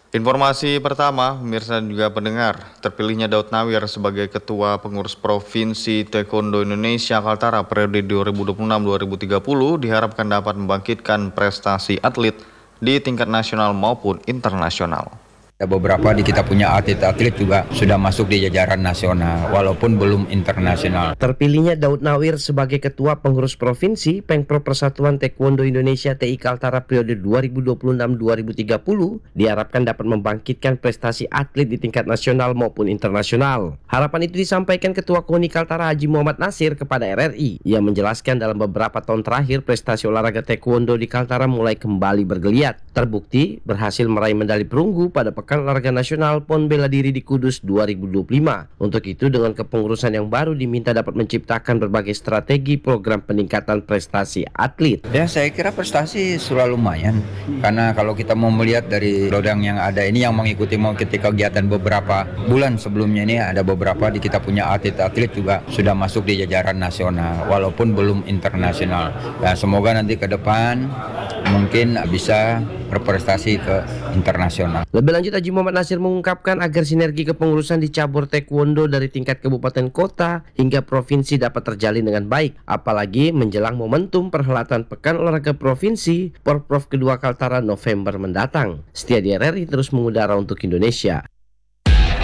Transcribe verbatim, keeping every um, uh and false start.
Informasi pertama, pemirsa dan juga pendengar, terpilihnya Daud Nawir sebagai Ketua Pengurus Provinsi Taekwondo Indonesia Kaltara periode dua ribu dua puluh enam sampai dua ribu tiga puluh diharapkan dapat membangkitkan prestasi atlet di tingkat nasional maupun internasional. Ada beberapa di kita punya atlet-atlet juga sudah masuk di jajaran nasional, walaupun belum internasional. Terpilihnya Daud Nawir sebagai Ketua Pengurus Provinsi Pengpro Persatuan Taekwondo Indonesia T I Kaltara periode dua ribu dua puluh enam sampai dua ribu tiga puluh diharapkan dapat membangkitkan prestasi atlet di tingkat nasional maupun internasional. Harapan itu disampaikan Ketua KONI Kaltara Haji Muhammad Nasir kepada R R I. Ia menjelaskan dalam beberapa tahun terakhir prestasi olahraga taekwondo di Kaltara mulai kembali bergeliat. Terbukti berhasil meraih medali perunggu pada Pekan Olahraga Nasional Pon Bela Diri di Kudus dua ribu dua puluh lima. Untuk itu dengan kepengurusan yang baru diminta dapat menciptakan berbagai strategi program peningkatan prestasi atlet. Ya saya kira prestasi sudah lumayan, karena kalau kita mau melihat dari lodang yang ada ini yang mengikuti mengikuti kegiatan beberapa bulan sebelumnya ini ada beberapa di kita punya atlet-atlet juga sudah masuk di jajaran nasional walaupun belum internasional. Ya, semoga nanti ke depan mungkin bisa berprestasi ke internasional. Lebih lanjut Haji Muhammad Nasir mengungkapkan agar sinergi kepengurusan di cabur taekwondo dari tingkat kabupaten kota hingga provinsi dapat terjalin dengan baik, apalagi menjelang momentum perhelatan Pekan Olahraga Provinsi Porprov kedua Kaltara November mendatang. Setia di R R I terus mengudara untuk Indonesia.